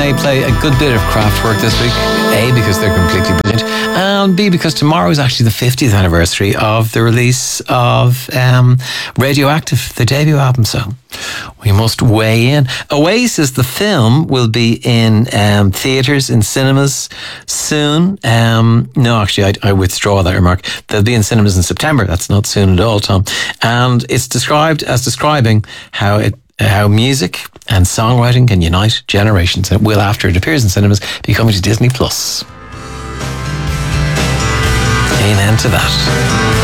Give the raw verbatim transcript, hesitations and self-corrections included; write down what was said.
I play a good bit of Kraftwerk this week. A, because they're completely brilliant, and B, because tomorrow is actually the fiftieth anniversary of the release of um, Radioactive, their debut album, so we must weigh in. Oasis, the film, will be in um, theatres, in cinemas soon. Um, no, actually, I, I withdraw that remark. They'll be in cinemas in September. That's not soon at all, Tom. And it's described as describing how it how music and songwriting can unite generations, and it will, after it appears in cinemas, be coming to Disney Plus. Amen to that.